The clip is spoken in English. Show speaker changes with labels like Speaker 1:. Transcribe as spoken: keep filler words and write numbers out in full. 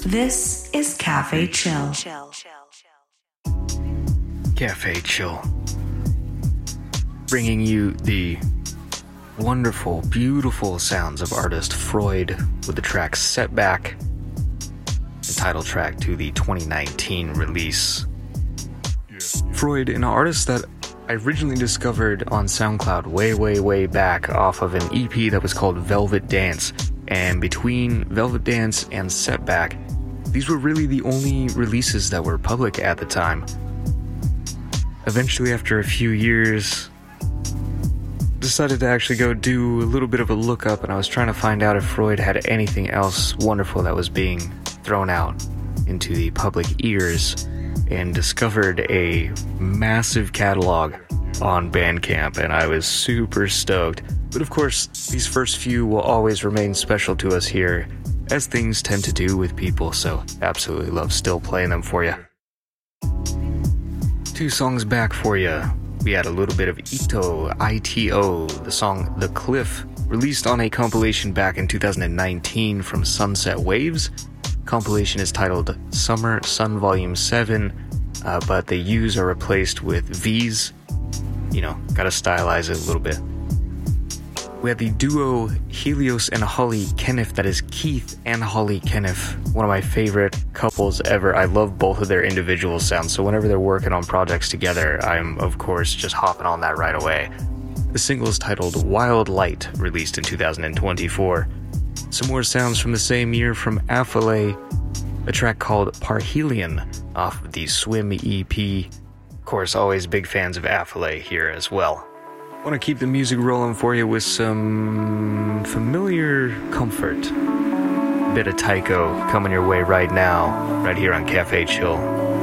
Speaker 1: This is Cafe Chill.
Speaker 2: Cafe Chill. Bringing you the wonderful, beautiful sounds of artist Freud with the track Setback, the title track to the twenty nineteen release. Freud, an artist that I originally discovered on SoundCloud way, way, way back off of an E P that was called Velvet Dance. And between Velvet Dance and Setback, these were really the only releases that were public at the time. Eventually, after a few years, decided to actually go do a little bit of a lookup, and I was trying to find out if Freud had anything else wonderful that was being thrown out into the public ears, and discovered a massive catalog on Bandcamp, and I was super stoked. But of course, these first few will always remain special to us here, as things tend to do with people, so absolutely love still playing them for you. Two songs back for you. We had a little bit of Ito, I T O, the song The Cliff, released on a compilation back in two thousand nineteen from Sunset Waves. Compilation is titled Summer Sun Volume seven, uh, but the U's are replaced with V's. You know, gotta stylize it a little bit. We had the duo Helios and Holly Kenneth, that is Keith and Holly Kenneth, one of my favorite couples ever. I love both of their individual sounds, so whenever they're working on projects together, I'm, of course, just hopping on that right away. The single is titled Wild Light, released in two thousand twenty-four. Some more sounds from the same year from Affalay, a track called Parhelion off of the Swim E P. Of course, always big fans of Affalay here as well. I want to keep the music rolling for you with some familiar comfort. A bit of Tycho coming your way right now, right here on Cafe Chill.